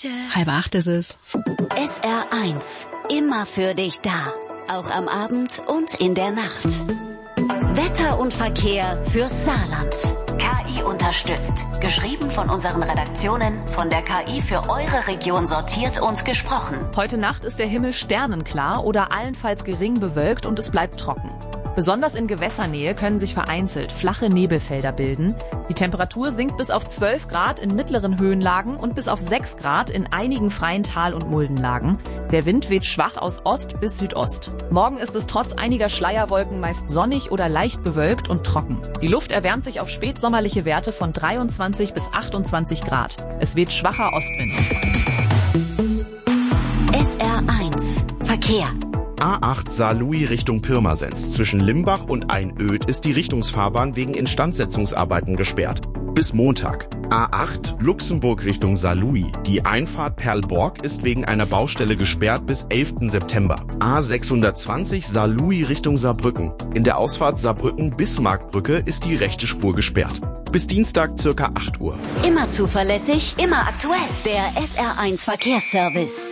7:30 ist es. SR1, immer für dich da. Auch am Abend und in der Nacht. Wetter und Verkehr fürs Saarland. KI unterstützt. Geschrieben von unseren Redaktionen, von der KI für eure Region sortiert und gesprochen. Heute Nacht ist der Himmel sternenklar oder allenfalls gering bewölkt und es bleibt trocken. Besonders in Gewässernähe können sich vereinzelt flache Nebelfelder bilden. Die Temperatur sinkt bis auf 12 Grad in mittleren Höhenlagen und bis auf 6 Grad in einigen freien Tal- und Muldenlagen. Der Wind weht schwach aus Ost bis Südost. Morgen ist es trotz einiger Schleierwolken meist sonnig oder leicht bewölkt und trocken. Die Luft erwärmt sich auf spätsommerliche Werte von 23 bis 28 Grad. Es weht schwacher Ostwind. SR1 Verkehr. A8 Saarlouis Richtung Pirmasens. Zwischen Limbach und Einöd ist die Richtungsfahrbahn wegen Instandsetzungsarbeiten gesperrt. Bis Montag. A8 Luxemburg Richtung Saarlouis. Die Einfahrt Perlborg ist wegen einer Baustelle gesperrt bis 11. September. A620 Saarlouis Richtung Saarbrücken. In der Ausfahrt Saarbrücken-Bismarckbrücke ist die rechte Spur gesperrt. Bis Dienstag circa 8 Uhr. Immer zuverlässig, immer aktuell. Der SR1 Verkehrsservice.